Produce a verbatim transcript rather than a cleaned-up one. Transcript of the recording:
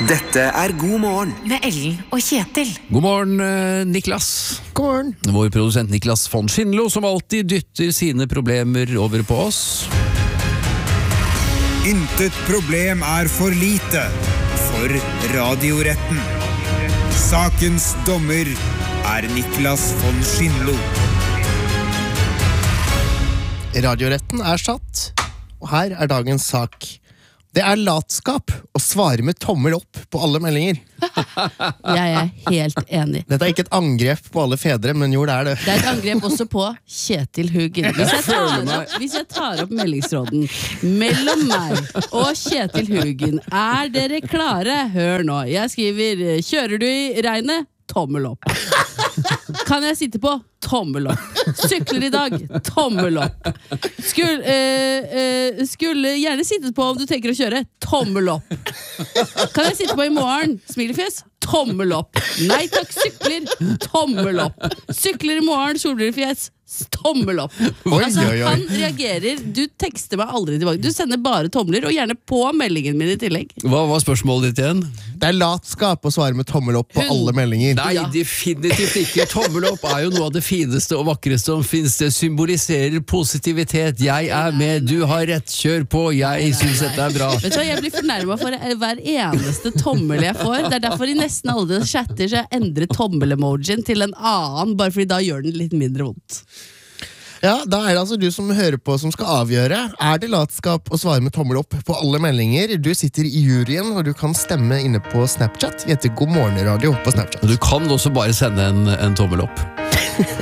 Dette er God morgen med Ellen og Kjetil. God morgen, eh, Niklas. God morgen. Vår produsent Niklas von Schindlo, som alltid dytter sine problemer over på oss. Intet problem er for lite for radioretten. Sakens dommer er Niklas von Schindlo. Radioretten er satt, og her er dagens sak. Det er latskap å svare med tommel opp på alle meldinger. Jeg er helt enig. Dette er ikke et angrep på alle fedre, men jo, det er det. Det er et angrep også på Kjetil Huggen. Hvis jeg tar opp, hvis jeg tar opp meldingsråden mellom meg og Kjetil Huggen, er dere klare? Hør nå, jeg skriver, kjører du i regnet? Tommel opp. Kan jeg sitte på? Tommel opp. Sykler i dag? Tommel opp. Skulle, eh, eh, skulle gjerne sittet på om du tenker å kjøre? Tommel opp. Kan jeg sitte på i morgen? Smilefjes? Tommel opp. Nei takk, sykler. Tommel opp. Sykler i morgen, solbrillefjes. Tommel opp. Oi, Altså, oi, oi. han reagerer. Du tekster meg aldri tilbake. Du sender bare tomler, og gjerne på meldingen min i tillegg. Hva var spørsmålet ditt igjen? Det er latskap å svare med tommel opp på Hun- alle meldinger. Nei, Ja. definitivt ikke. Tommel opp er jo noe av det fineste og vakreste som finnes. Det symboliserer positivitet. Jeg er med, du har rett, kjør på, jeg synes dette er bra. Vet du hva, jeg blir fornærmet for hver eneste tommel jeg får. Det er derfor i nesten alle chatter så jeg endrer tommel-emojien til en annen, bare fordi da gjør den litt mindre vondt. Ja, da er det altså du som hører på som skal avgjøre. Er det latskap å svare med tommel opp på alle meldinger? Du sitter i juryen, og du kan stemme inne på Snapchat. Vi heter God morgen radio på Snapchat. Du kan også bare sende en, en tommel opp.